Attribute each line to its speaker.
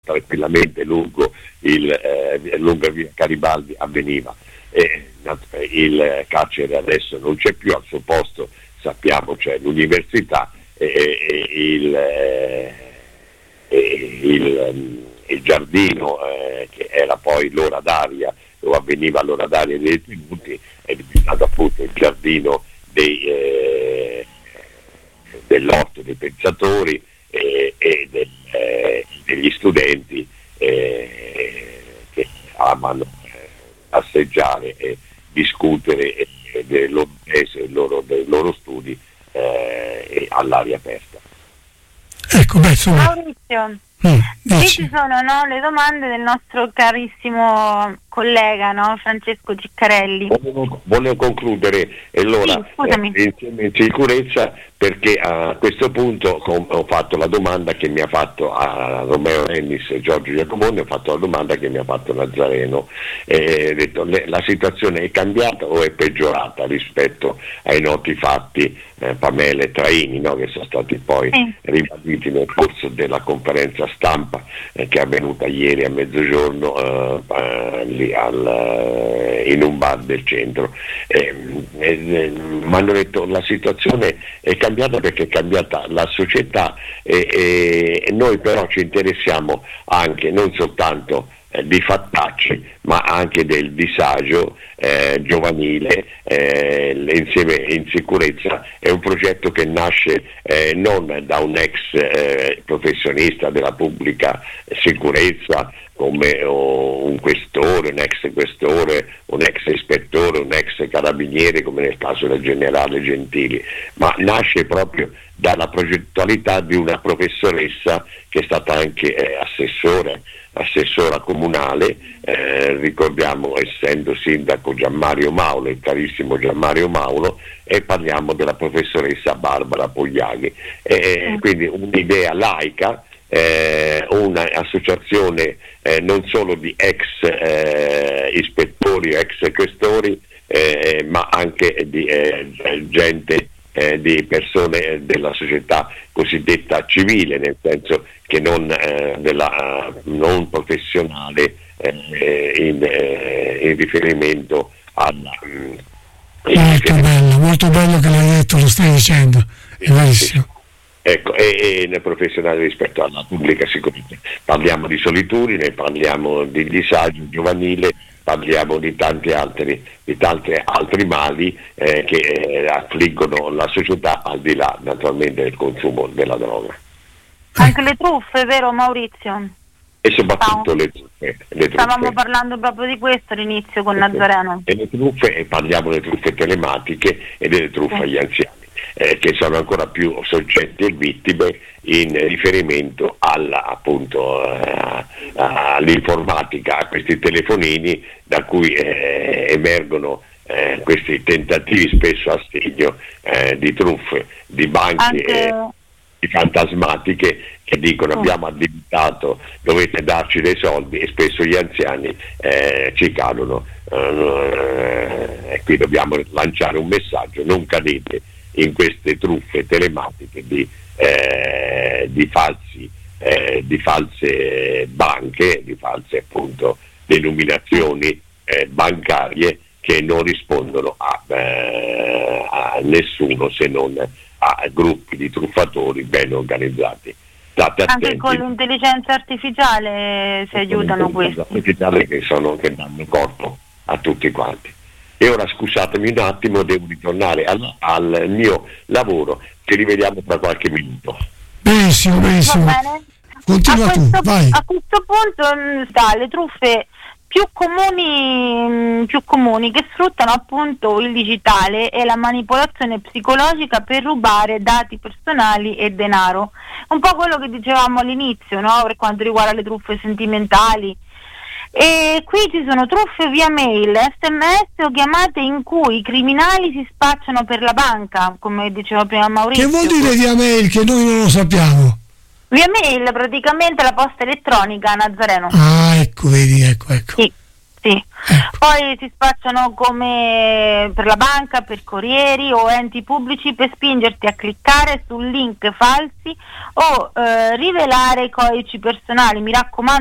Speaker 1: tranquillamente lungo lungo via Garibaldi avveniva. Il carcere adesso non c'è più, al suo posto sappiamo c'è l'università il giardino che era poi l'ora d'aria, dove avveniva l'ora d'aria dei detenuti, è diventato appunto il giardino dell'orto dei pensatori e degli studenti che amano passeggiare e discutere delle loro tese, dei loro studi all'aria aperta.
Speaker 2: Ecco,
Speaker 3: Maurizio, qui ci sono le domande del nostro carissimo collega, Francesco Ciccarelli.
Speaker 1: Volevo concludere, e allora insieme in sicurezza, perché a questo punto ho fatto la domanda che mi ha fatto a Romeo Rennis e Giorgio Giacomoni, ho fatto la domanda che mi ha fatto Nazareno, ho detto la situazione è cambiata o è peggiorata rispetto ai noti fatti Pamela e Traini, che sono stati poi ribaditi nel corso della conferenza stampa che è avvenuta ieri a mezzogiorno in un bar del centro. Mi hanno detto la situazione è cambiata perché è cambiata la società e noi però ci interessiamo anche non soltanto di fattacci ma anche del disagio giovanile insieme in sicurezza. È un progetto che nasce non da un ex professionista della pubblica sicurezza come un questore, un ex questore, un ex ispettore, un ex carabiniere come nel caso del generale Gentili, ma nasce proprio dalla progettualità di una professoressa che è stata anche assessora comunale, ricordiamo essendo sindaco Gianmario Maulo, il carissimo Gianmario Maulo, e parliamo della professoressa Barbara Pogliaghi. Quindi un'idea laica, un'associazione non solo di ex ispettori o ex questori, ma anche di gente, di persone della società cosiddetta civile, nel senso che non professionale, in riferimento alla
Speaker 2: molto bello che l'hai detto, lo stai dicendo, è verissimo.
Speaker 1: Ecco, e nel professionale rispetto alla pubblica sicurezza. Parliamo di solitudine, parliamo di disagio giovanile, parliamo di tanti altri mali che affliggono la società, al di là naturalmente del consumo della droga.
Speaker 3: Anche le truffe, vero Maurizio?
Speaker 1: E soprattutto le truffe.
Speaker 3: Stavamo parlando proprio di questo all'inizio con Nazareno.
Speaker 1: E le truffe, e parliamo delle truffe telematiche e delle truffe agli anziani, che sono ancora più soggetti e vittime in riferimento all'informatica, a questi telefonini da cui emergono questi tentativi spesso a segno di truffe di banche di fantasmatiche che dicono abbiamo addebitato, dovete darci dei soldi, e spesso gli anziani ci cadono, e qui dobbiamo lanciare un messaggio: non cadete in queste truffe telematiche di false banche, di false appunto denominazioni bancarie che non rispondono a nessuno se non a gruppi di truffatori ben organizzati. State attenti.
Speaker 3: Anche con l'intelligenza artificiale si aiutano questi.
Speaker 1: Artificiale che danno corpo a tutti quanti. E ora scusatemi un attimo, devo ritornare al mio lavoro, ci rivediamo tra qualche minuto.
Speaker 2: Benissimo.
Speaker 3: Va bene?
Speaker 2: Continua tu, vai.
Speaker 3: A questo punto le truffe più comuni che sfruttano appunto il digitale e la manipolazione psicologica per rubare dati personali e denaro. Un po' quello che dicevamo all'inizio, per quanto riguarda le truffe sentimentali. E qui ci sono truffe via mail, SMS o chiamate in cui i criminali si spacciano per la banca, come diceva prima Maurizio.
Speaker 2: Che vuol dire via mail, che noi non lo sappiamo?
Speaker 3: Via mail praticamente la posta elettronica, Nazareno.
Speaker 2: Ah, ecco, vedi, ecco.
Speaker 3: Sì. Sì. Poi si spacciano come per la banca, per corrieri o enti pubblici per spingerti a cliccare su link falsi o rivelare codici personali. Mi raccomando,